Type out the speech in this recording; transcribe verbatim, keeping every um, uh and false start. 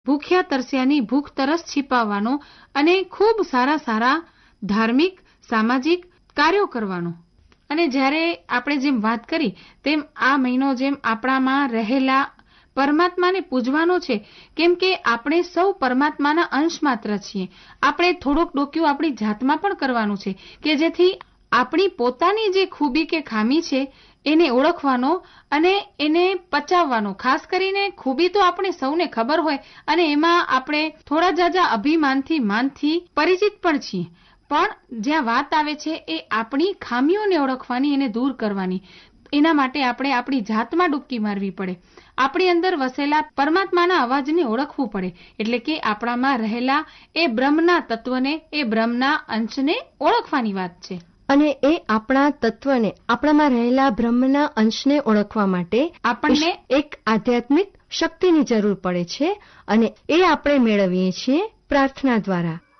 ભૂખ્યા તરસ્યાની ભૂખ તરસ છીપાવવાનો અને ખૂબ સારા સારા ધાર્મિક સામાજિક કાર્યો કરવાનો. અને જ્યારે આપણે જેમ વાત કરી તેમ આ મહિનો જેમ આપણામાં રહેલા પરમાત્માને પૂજવાનો છે, કેમ કે આપણે સૌ પરમાત્માના અંશ માત્ર છીએ. આપણે થોડોક ડોક્યું આપણી જાતમાં પણ કરવાનું છે કે જેથી આપણી પોતાની જે ખૂબી કે ખામી છે એને ઓળખવાનો અને એને પચાવવાનો. ખાસ કરીને ખૂબી તો આપણે સૌને ખબર હોય અને એમાં આપણે થોડા જાજા અભિમાનથી માનથી પરિચિત પણ છીએ, પણ જ્યાં વાત આવે છે એ આપણી ખામીઓને ઓળખવાની, એને દૂર કરવાની. એના માટે આપણે આપણી જાતમાં ડૂબકી મારવી પડે, આપણી અંદર વસેલા પરમાત્માના અવાજને ઓળખવું પડે. એટલે કે આપણામાં રહેલા એ બ્રહ્મના તત્વને, એ બ્રહ્મના અંશને ઓળખવાની વાત છે. અને એ આપણા તત્વને, આપણામાં રહેલા બ્રહ્મના અંશને ઓળખવા માટે આપણને એક આધ્યાત્મિક શક્તિની જરૂર પડે છે અને એ આપણે મેળવીએ છીએ પ્રાર્થના દ્વારા.